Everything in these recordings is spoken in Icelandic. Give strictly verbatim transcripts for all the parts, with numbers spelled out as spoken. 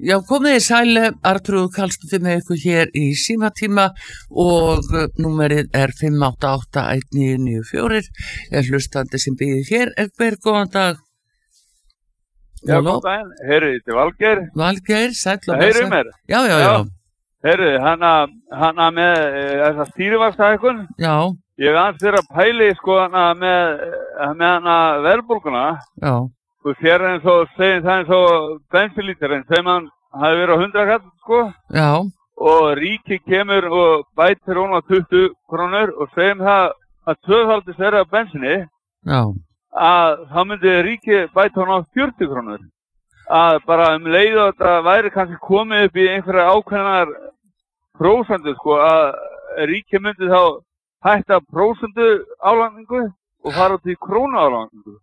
Já, komið í sæli, Arnþrúður Karlsdóttir með ykkur hér í símatíma og númerið er fimm átta átta eitt níu níu fjögur. Er hlustandi sem býðir hér. Hver góðan dag? Já, góðan daginn. Herri, þetta er Valgeir. Valgeir, sæll og blessaður. Heyrðu mér? Já, já, já. Herri, hana, hana með þessa stýrivaxtahækkun. Já. Ég hef aðeins þeirra pæli, sko, hana með, með hana verðbólguna. Já. Þú sér eins og segir það eins og bensinlítarinn sem hann hafi verið á hundrað kall, sko. Já. Og ríki kemur og bætir hún á tuttugu krónur og segjum það að tvöfaldist verið á bensinni. Já. Að þá myndi ríki bæta hún á fjörutíu krónur. Að bara um leið og þetta væri kannski komið upp í einhverja ákveðnar prósentu, sko, að ríki myndi þá hætta prósentu álagningu og fara út í krónu álagningu.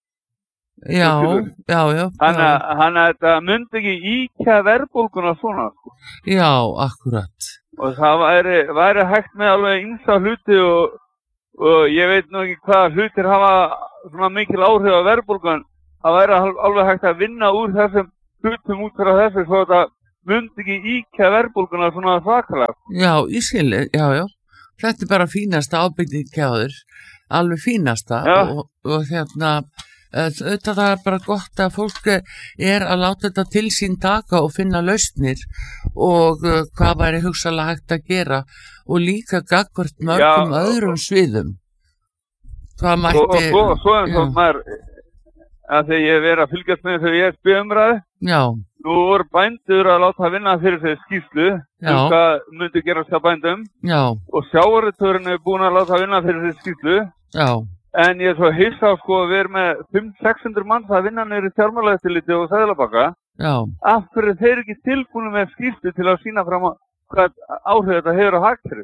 Já, já, já. Þannig að þetta myndi ekki íkja verðbólguna svona, sko. Já, akkurat. Og það væri, væri hægt með alveg ýmsa hluti og, og ég veit nú ekki hvað hlutir hafa svona mikil áhrif á verðbólgun. Það væri alveg hægt að vinna úr þessum hlutum út frá þessu svo að það myndi ekki íkja verðbólguna svona svakalega. Já, í skilji, já, já. Þetta er bara fínasta ábygging hjá þér. Alveg fínasta og, og hérna... Þetta það er bara gott að fólk er að láta þetta til sín taka og finna lausnir og uh, hvað væri hugsalega hægt að gera og líka gagnvart mörgum já, öðrum sviðum. Hvað mætti... Og, og, og svo eins og maður, að þegar ég verið að fylgjast með þegar ég er spjöumræði, já. Nú voru bændur að láta vinna fyrir þeir skýrslu, um hvað myndi gerast hjá bændum já. Og sjávarútvegurinn er búin að láta vinna fyrir þeir skýrslu. Já. En ég er svo hissa á sko að við erum með fimm til sex hundruð manns að vinna niður í fjármálaeftirliti og Seðlabanka. Já. Af hverju þeir ekki tilbúinu með skýrslu til að sýna fram á hvað áhrif þetta hefur á hagkerfið?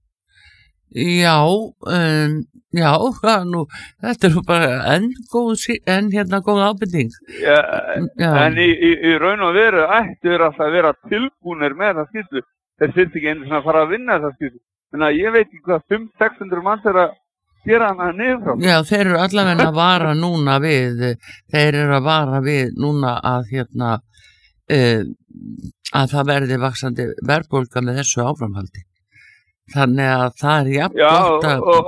Já, um, já, það nú, þetta er bara enn góð, enn hérna góð ábending. Já, já. En í, í, í raun og veru ættu þeir alltaf að vera tilbúinir með það skýrslu. Þeir þyrfti ekki einu svona að fara að vinna það skýrslu. Þannig að ég veit ekki hvað fimm til sex hundruð manns er að gera hana niður frá. Já, þeir eru allavega að vara núna við, þeir eru að vara við núna að hérna, uh, að það verði vaxandi verðbólga með þessu áframhaldi. Þannig að það er jafn já, gott að... Og,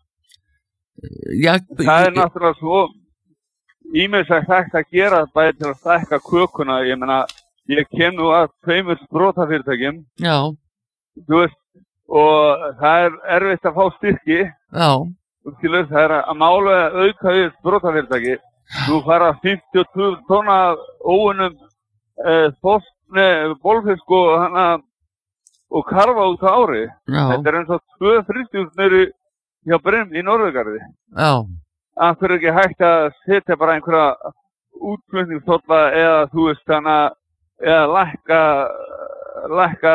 já, það er náttúrulega svo ýmislegt hægt að gera bæði til að stækka kökuna. Ég meina, ég kem nú að tveimur sprotafyrirtækjum. Já. Þú veist, og það er erfitt að fá styrki. Já. Skilur, það er að mála auka við sprotafyrirtæki. Þú fara fimmtíu og tvö tonna óunnum eh, þorskni, bolfisk og hana og karfa út á ári. Já. Þetta er eins og tvö þrýstjús nýri hjá Brim í Norðurgarði. Já. Það fyrir ekki hægt að setja bara einhverja útflutningstolla eða þú veist hana eða lækka lækka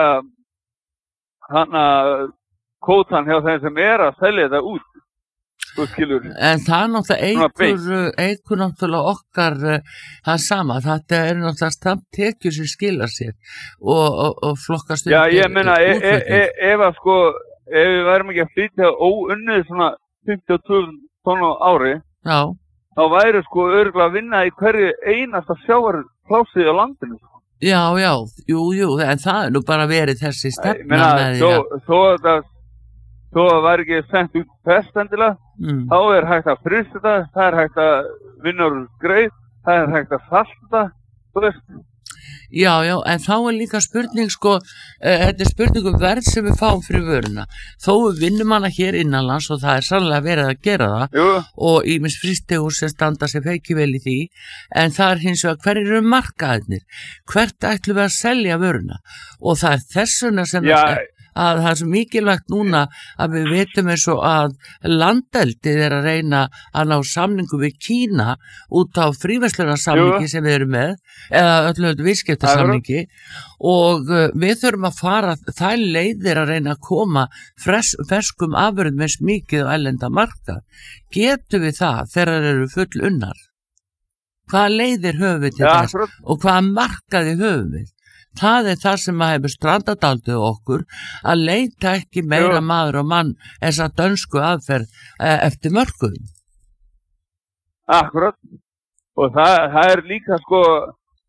hana kvótan hjá þeim sem er að selja þetta út. Þú skilur. En það er náttúrulega eigur, eigur náttúrulega okkar það sama. Þetta er náttúrulega stafntekjur sem skilar sér og, og, og flokkast Já, ég meina, e, e, e, ef að sko, ef við værum ekki að flytja óunnið svona fimmtíu og tvö tonna á ári, Já. Þá væri sko örugglega að vinna í hverju einasta sjávarplássi á landinu. Já, já, jú, jú, en það er nú bara verið þessi stefna með því að... Þó að það Þó að það væri ekki sendt út pest endilega, mm. þá er hægt að frysta þetta, það er hægt að vinna úr greið, það er hægt að salta, þú veist. Já, já, en þá er líka spurning, sko, uh, þetta er spurning um verð sem við fáum fyrir vöruna. Þó vinnum hana hér innanlands og það er sannlega verið að gera það Jú. Og ýmis frystihús sem standa sig feiki vel í því, en það er hins vegar hverjir eru markaðirnir, hvert ætlum við að selja vöruna og það er þessuna sem Já. það að það er svo mikilvægt núna að við veitum eins og að landeldið er að reyna að ná samningu við Kína út á fríverslunarsamningi sem við erum með eða öllu öllu viðskiptasamningi og uh, við þurfum að fara þær leiðir að reyna að koma fres, ferskum afurðum eins mikið á erlenda markað. Getum við það þegar þeir eru full unnar? Hvaða leiðir höfum við til ja, þess og hvaða markaði höfum við? Það er það sem að hefur strandadaldið okkur að leita ekki meira Jú. Maður og mann þessa dönsku aðferð eh, eftir mörkuðum. Akkurat. Og það, það er líka sko,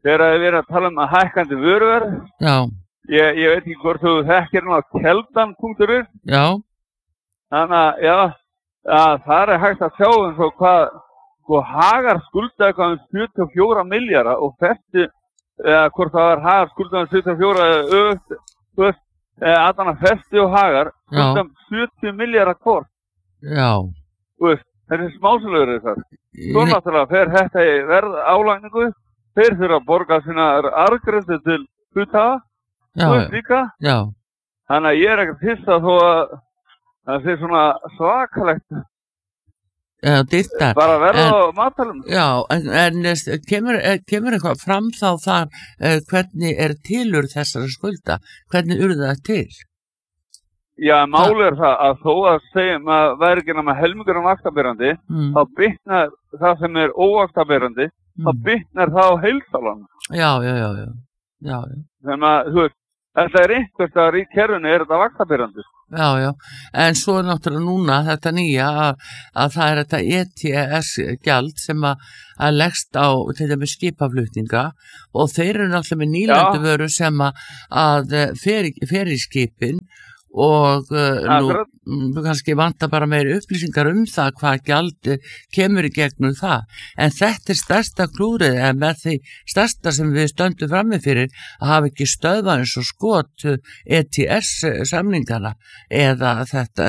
þegar það er verið að tala um að hækkandi vöruverð. Já. Ég, ég veit ekki hvort þú þekkir hérna á keldan punktur is. Já. Þannig að, já, að það er hægt að sjá eins og hvað, sko, Hagar skulda eitthvað um sjötíu og fjóra milljarða og Festi, eða hvort það var Hagar skulda um sjötíu og fjóra öft, þú veist, eða að hana Festi og Hagar skulda um sjötíu milljarða hvort. Já. Þú veist, þetta er smásölugur þessar. Svo náttúrulega fer þetta í verð álagningu, þeir þurfa að borga sína arðgreiðslur til hluthafa, þú veist líka. Já. Þannig að ég er ekkert hissa þó að það sé svona svakalegt. Já, dýrtar. Bara verð á matvælum. Já, en, en kemur, kemur eitthvað fram þá þar uh, hvernig er tilur þessara skulda? Hvernig urðu það til? Já, máli er það að þó að segjum að væri ekki nema helmingur um vaxtabærandi, mm. þá bitnar það sem er óvaxtabærandi, mm. þá bitnar það á heilsálan. Já, já, já, já. já, já. Þannig að, þú veist, þetta er einhvers að í kerfinu er þetta vaxtabærandi. Já, já, en svo er náttúrulega núna þetta nýja að, að það er þetta E T S-gjald sem að, að leggst á til dæmis skipaflutninga og þeir eru náttúrulega með nýlendu vöru sem að, að fer, fer í skipin og uh, nú kannski vantar bara meiri upplýsingar um það hvað gjald kemur í gegnum það, en þetta er stærsta klúrið en með því stærsta sem við stöndum frammi fyrir að hafa ekki stöðvað eins og skot E T S-samningana eða þetta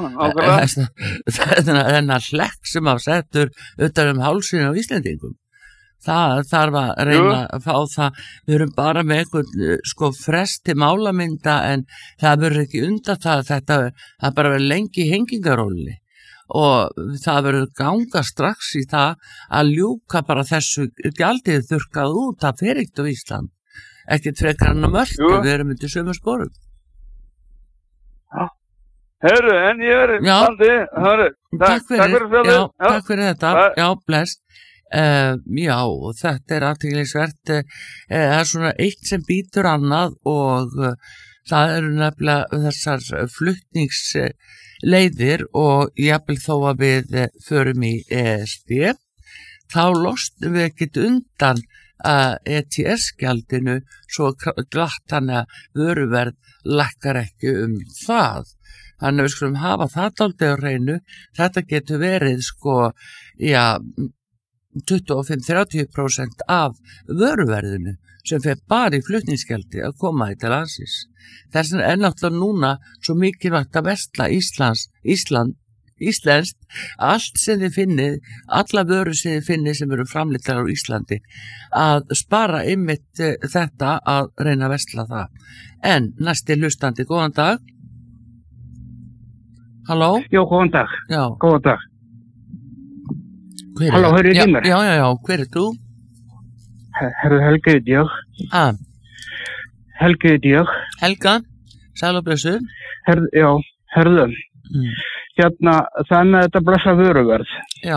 þennan hlekk sem á settur utan um hálsinn á Íslendingum. Það þarf að reyna Jú. Að fá það, við erum bara með einhvern sko frest til málamynda en það verður ekki undan það, þetta það bara verður lengi í hengingaróli og það verður ganga strax í það að ljúka bara þessu gjaldið þurrkað út, það fer ekkert á Ísland, ekkert frekar hann á Mölku, við erum undir sömu sporum. Já, herru, en ég er standi, herru, takk fyrir, já, takk fyrir þetta, já, bless. Uh, já, og þetta er athyglisvert, uh, það er svona eitt sem býtur annað og uh, það eru nefnilega þessar flutningsleiðir og jafnvel þó að við uh, förum í E S B, þá lostum við ekkert undan uh, E T S-gjaldinu svo glatt þannig að vöruverð lækkar ekki um það. Þannig að við skulum hafa það dálítið á hreinu, þetta getur verið sko, já, tuttugu og fimm til þrjátíu prósent af vöruverðinu sem fer bara í flutningsgjaldi að koma í til landsins. Þess vegna er náttúrulega núna svo mikilvægt að versla Íslands, Ísland, Íslenskt, allt sem þið finnið, alla vöru sem þið finnið sem eru framleiddar á Íslandi, að spara einmitt þetta að reyna að versla það. En næsti hlustandi, góðan dag. Halló? Já, góðan dag. Já. Góðan dag. Halló, hörðu þið mér? Já, já, já, hver er þú? Herðu Helga heiti ég. Ah. Helga heiti ég. Helga, sæl og blessuð. Herðu, já, herðu. Mm. Hérna, það er með þetta blessa vöruverð. Já.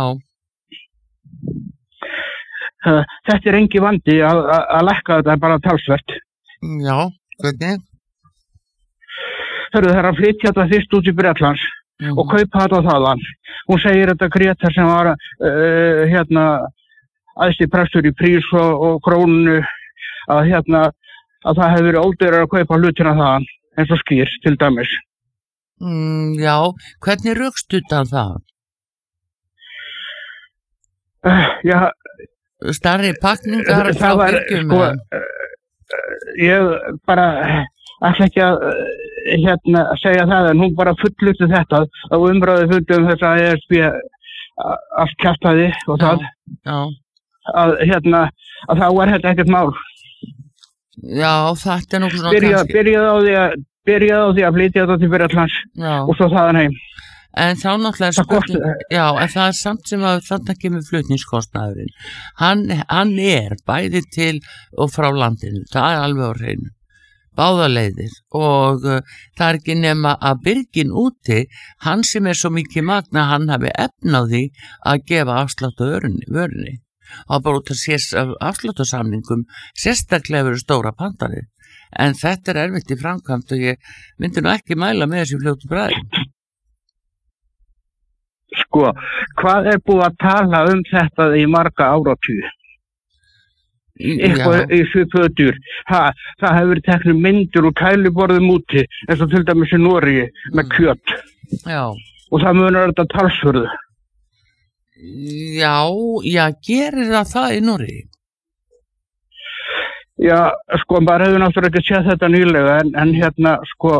Þetta er engi vandi að, að, að lækka þetta bara talsvert. Já, hvernig? Herðu, það er að flytja þetta fyrst út í Bretlands. Mm. Og kaupa þetta á þaðan. Hún segir þetta Greta sem var uh, hérna æðsti prestur í Prís og, og Krónu að hérna að það hefur verið ódýrara að kaupa hlutina þaðan eins og skýr til dæmis. Mm, já, hvernig rökstuddan það? Uh, já, starri pakningar frá byggjum. Sko, uh, ég bara ætla ekki að uh, hérna segja það en hún bara fullluti þetta á umræðu fundum þess að E S B allt kjaftaði og það já. Að hérna að þá er þetta ekkert mál. Já, þetta er nú svona Byrja, kannski byrjaði á því að byrjaði á því að flytja þetta til Bretlands og svo þaðan heim. En þá náttúrulega spurning, já, en það er samt sem að þarna kemur flutningskostnaðurinn. Hann, hann er bæði til og frá landinu, það er alveg á hreinu. Báðaleiðir og uh, það er ekki nema að Birgin úti, hann sem er svo mikið magna, hann hafi efna á því að gefa afslátt á vörunni og bara út að sést af afsláttarsamningum sérstaklega verið stóra pantanir, en þetta er erfitt í framkvæmt og ég myndi nú ekki mæla með þessu fljótu bræði. Sko, hvað er búið að tala um þetta í marga áratugi? eitthvað í svipuðu dýr. Ha, það hefur verið teknir myndir úr kæliborðum úti, eins og til dæmis í Noregi með kjöt. Já. Og það munar þetta talsverðu. Já, já, gerir það það í Noregi? Já, sko, maður hefur náttúrulega ekki séð þetta nýlega, en, en hérna, sko,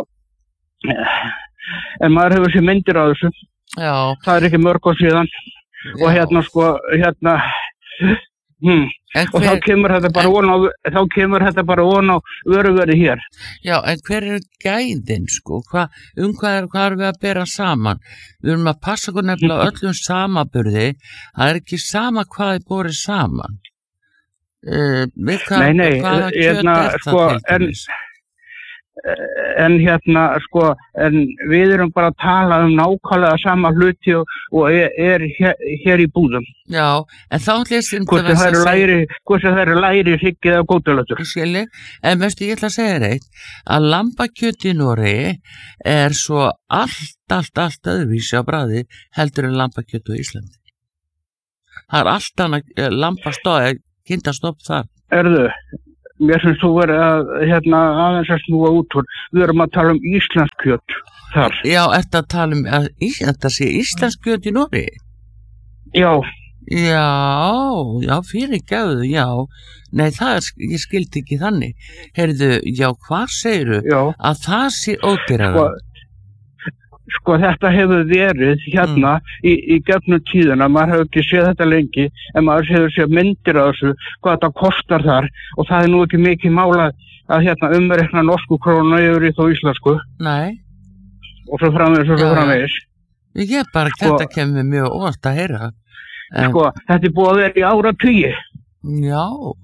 en maður hefur séð myndir á þessu. Já. Það er ekki mörg og síðan. Já. Og hérna, sko, hérna, Hmm. og þá kemur þetta bara von á þá kemur þetta bara von á vöruverði hér. Já, en hver eru gæðin sko? Hva, um hvað er, hvað er við að bera saman? Við erum að passa okkur nefnilega öllum samaburði. Það er ekki sama hvað er borið saman. Uh, við hvað, nei, nei, hvaða kjöt hérna, er það sko, til dæmis? En, en hérna, sko, en við erum bara að tala um nákvæmlega sama hluti og, og er, er hér, hér í búðum. Já, en þá lýstum hvort það eru læri, hvort það eru læri hryggið á góðalötur. Skilji, en veistu, ég ætla að segja reitt að lambakjöt í Noregi er svo allt, allt, allt öðruvísi á bragði heldur en lambakjöt á Íslandi. Það er allt annað lambastóð, kindastopp þar. Erðu? Mér finnst þú verið að hérna aðeins að snúa út úr. Við erum að tala um íslensk kjöt þar. Já, ertu að tala um að þetta sé íslensk kjöt í Noregi? Já. Já, já, fyrirgefðu, já. Nei, það er, ég skildi ekki þannig. Heyrðu, já, hvað segirðu? Já. Að það sé ódýrara? Sko, sko þetta hefur verið hérna mm. í, í gefnum tíðina, maður hefur ekki séð þetta lengi, en maður hefur séð myndir á þessu, hvað þetta kostar þar, og það er nú ekki mikið mála að hérna umreikna norsku krónu yfir í þó íslensku. Nei. Og svo framvegis og svo framvegis. Ég bara, sko, þetta kemur mjög óvart að heyra. En, sko, þetta er búið að vera í áratugi. Já.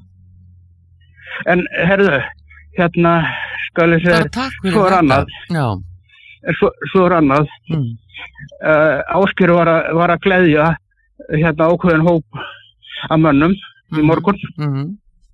En, herðu, hérna, skal ég segja, svo er annað. Já. Svo, svo er annað. Mm. Uh, Ásgeir var, var að gleðja hérna ákveðin hóp af mönnum mm. í morgun. Mm.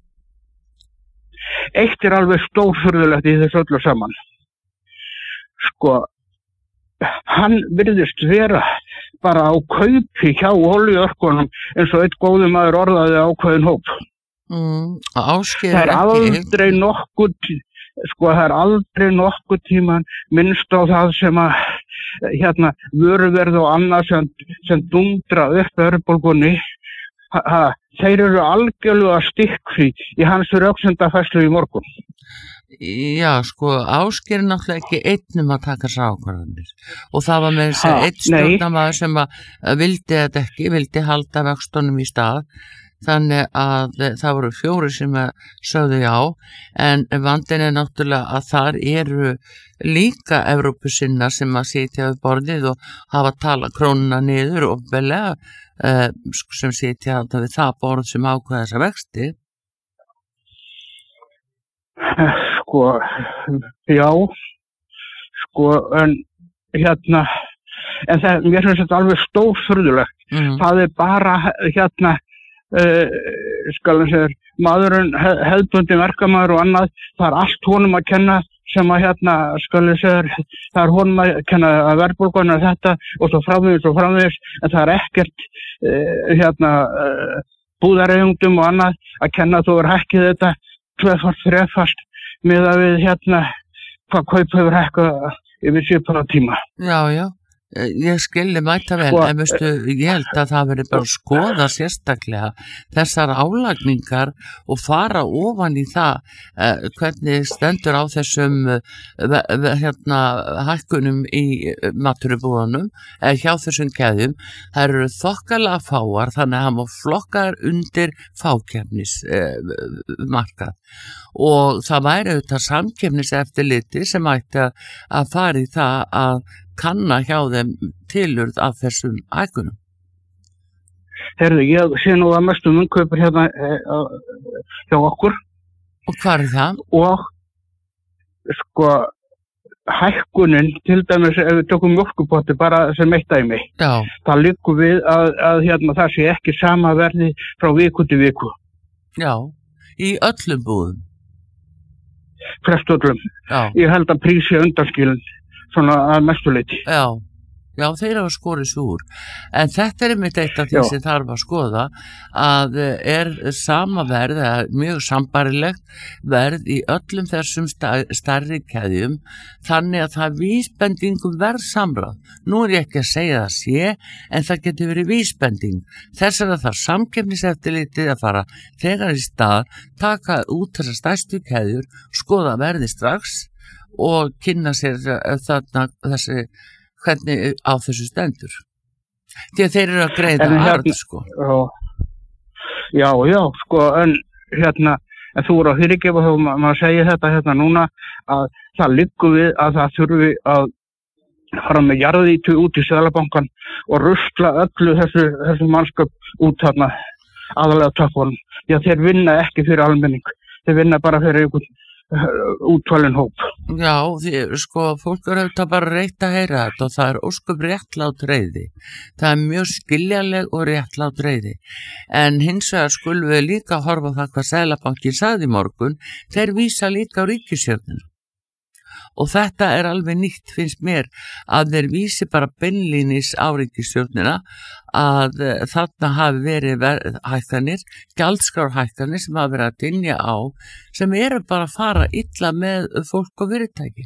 Eitt er alveg stórfurðulegt í þessu öllu saman. Sko, hann virðist vera bara á kaupi hjá olíuörkunum eins og eitt góður maður orðaði ákveðin hóp. Mm. Ásgeir það er aldrei nokkuð sko það er aldrei nokkuð tíman minnst á það sem að hérna vöruverð og annað sem, sem dundra upp verðbólgunni. Ha, ha, þeir eru algjörlega stikkfrí í hans röksendafærslu í morgun. Já, sko, Ásgeir er náttúrulega ekki einnum að taka sér ákvarðanir og það var með þess að einn stjórnamaður sem að vildi þetta ekki, vildi halda vöxtunum í stað. Þannig að það voru fjóri sem sögðu já, en vandinn er náttúrulega að þar eru líka Evrópusinnar sem að sitja við borðið og hafa tala krónuna niður og belega uh, sem sitja við það borð sem ákveða þessa vexti. Sko, já, sko, en hérna, en það, mér finnst þetta alveg stórfurðulegt. Mm. Það er bara hérna, Uh, skal ég segja, maðurinn hef, hefðbundin verkamaður og annað, það er allt honum að kenna sem að hérna, skal ég segja, það er honum að kenna að verðbólgan og þetta og svo framvegis og framvegis, en það er ekkert uh, hérna uh, búðareigundum og annað að kenna þú er hækkið þetta tvöfalt þrefalt með að við hérna hvað kaup hefur hækkað yfir sjöfara tíma. Já, já. Ég skilji mæta vel, sko, en veistu, ég held að það verið bara að skoða sérstaklega þessar álagningar og fara ofan í það eh, hvernig stendur á þessum eh, hérna hækkunum í maturubúðunum eða eh, hjá þessum keðjum. Það eru þokkalega fáar, þannig að hann má flokkar undir fákeppnis eh, markað og það væri auðvitað samkeppnis eftirliti sem ætti að fara í það að kanna hjá þeim tilurð af þessum hækkunum. Herðu, ég sé nú að mestum umkaupur hérna eh, hjá okkur. Og hvað er það? Og sko hækkunin, til dæmis ef við tökum mjólkurpotti bara sem eitt dæmi. Já. Það liggur við að, að hérna, það sé ekki sama verði frá viku til viku. Já, í öllum búðum. Flest öllum. Já. Ég held að prísi undanskilin svona að mestu leyti. Já, Já, þeir hafa skorið sig úr. En þetta er einmitt eitt af því sem þarf að skoða að er sama verð, eða mjög sambarilegt verð í öllum þessum stærri keðjum, þannig að það vísbendingum verð samráð. Nú er ég ekki að segja það sé, en það getur verið vísbending. Þess að það samkeppniseftirlitið að fara þegar í stað, taka út þessar stærstu keðjur, skoða verði strax og kynna sér þarna þessi hvernig á þessu stendur. Því að þeir eru að greiða arð, sko. Já, já, sko, en hérna, en þú eru að fyrirgefa þá maður segja þetta hérna núna að það liggur við að það þurfi að fara með jarðýtu út í Seðlabankann og rusla öllu þessu, þessu mannskap út þarna aðalega töffunum. Já, þeir vinna ekki fyrir almenning. Þeir vinna bara fyrir einhvern útvalinn hóp. Já, því, sko, fólk er auðvitað bara reitt að heyra þetta og það er ósköp réttlát reiði. Það er mjög skiljanleg og réttlát reiði. En hins vegar skulum við líka horfa á það hvað Seðlabankinn sagði í morgun, þeir vísa líka á ríkisstjórnina. Og þetta er alveg nýtt, finnst mér, að þeir vísi bara beinlínis á ríkisstjórnina að þarna hafi verið hækkanir, gjaldskrárhækkanir sem hafa verið að dynja á, sem eru bara að fara illa með fólk og fyrirtæki.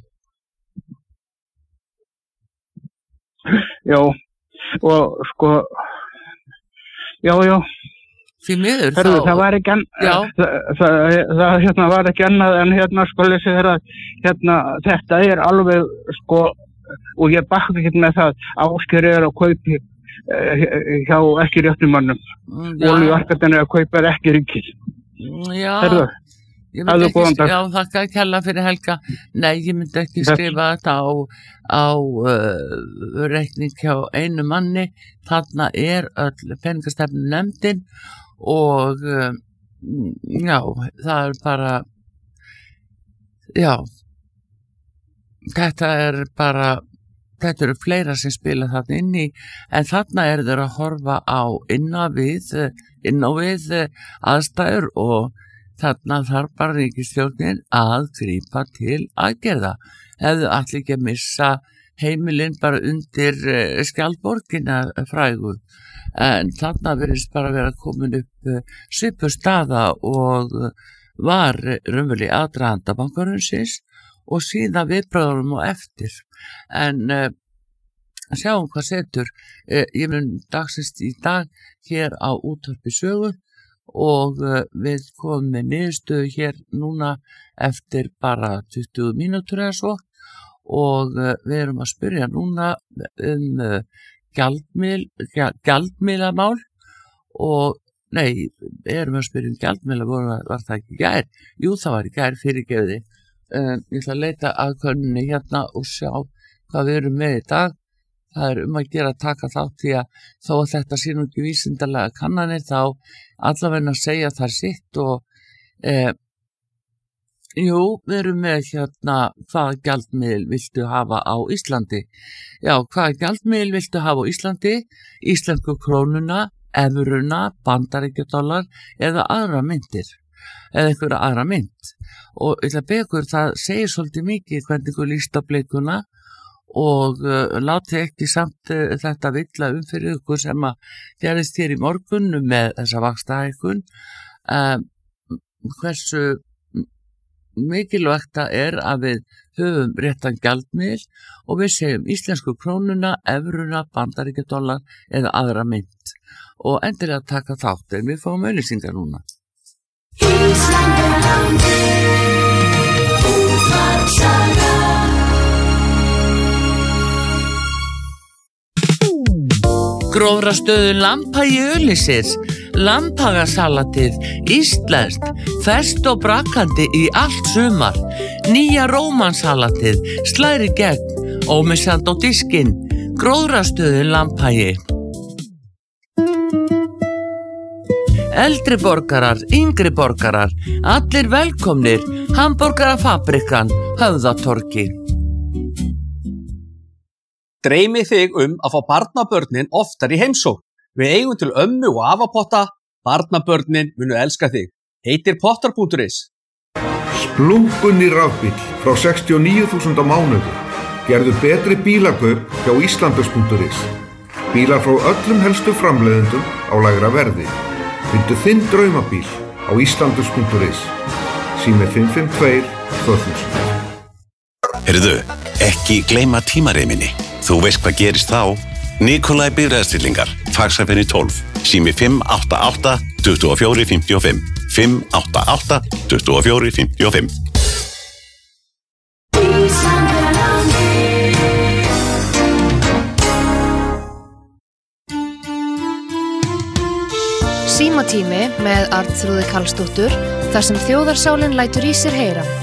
Já, og sko, já, já. Því miður Herðu, þá... Það var ekki annað, það, það, það hérna, var ekki annað en hérna, sko, lesi þeirra, hérna, þetta er alveg, sko, og ég bakka ekki með það, Ásgeir er að kaupi eh, hjá ekki réttumönnum, olíumarkaðurinn er að kaupa ekki ríkið. Já, Herðu, ég myndi ekki, já, þakka að kella fyrir Helga, nei, ég myndi ekki skrifa þetta á, á uh, reikning hjá einu manni, þarna er öll peningastefnu nefndin, og um, já, það er bara já þetta er bara þetta eru fleira sem spila þarna inn í en þarna er þeir að horfa á inn á við, inn á við aðstæður og þarna þarf bara ríkisstjórnin að grípa til aðgerða hefðu allir ekki að missa heimilinn bara undir skjaldborgina frægu en þarna verðist bara vera komin upp svipuð staða og var raunverulega aðdraganda bankarunsins og síðan viðbröðunum og eftir en uh, sjáum hvað setur uh, ég mun dagsist í dag hér á útvarpi sögu og uh, við komum með niðurstöðu hér núna eftir bara tuttugu mínútur eða svo og uh, við erum að spyrja núna um uh, gjaldmiðl, gjaldmiðlamál og nei, erum að spyrja um gjaldmiðla var, var það ekki í gær? Jú, það var í gær fyrirgefiði um, ég ætla að leita að könninni hérna og sjá hvað við erum með í dag það er um að gera að taka þátt því að þó að þetta sé nú ekki vísindalega kannanir þá allavegna að segja það sitt og eh, jú, við erum með hérna hvaða gjaldmiðl viltu hafa á Íslandi já, hvaða gjaldmiðl viltu hafa á Íslandi íslensku krónuna, evruna bandaríkjadollar eða aðra myntir eða einhverja aðra mynd og ég ætla að beða ykkur það segir svolítið mikið hvernig ykkur líst á blikuna og uh, láti ekki samt uh, þetta villa um fyrir ykkur sem að gerist hér í morgun með þessa vaxtahækkun um, hversu mikilvægt það er að við höfum réttan gjaldmiðl og við segjum íslensku krónuna, evruna, bandaríkjadollar eða aðra mynd og endilega taka þátt en við fáum auðlýsingar núna. Gróðrastöðu Lambhagi auglýsir Lambhagasalatið, íslenskt, ferskt og brakandi í allt sumar. Nýja rómansalatið, slæri gegn, ómissandi á diskinn. Gróðrastöðu Lambhagi. Eldri borgarar, yngri borgarar, allir velkomnir. Hamborgarafabrikan, Höfðatorgi. Dreymi þig um að fá barnabörnin oftar í heimsókn. Við eigum til ömmu og afapotta. Barnabörnin munu elska þig. Heitir pottar punktur is. Splunkunni rafbíll frá sextíu og níu þúsund á mánuði. Gerðu betri bílakaup hjá Íslandus punktur is. Bílar frá öllum helstu framleiðendum á lægra verði. Fyndu þinn draumabíl á Íslandus punktur is. Sími fimm fimm tvö tvö þúsund. Heyrðu, ekki gleyma tímareiminni. Þú veist hvað gerist þá? Nikolai bifreiðastillingar, Faxafeni tólf, sími fimm átta átta tvö fjögur fimm fimm, fimm átta átta tvö fjögur fimm fimm. Símatími með Arnþrúði Karlsdóttur, þar sem þjóðarsálin lætur í sér heyra.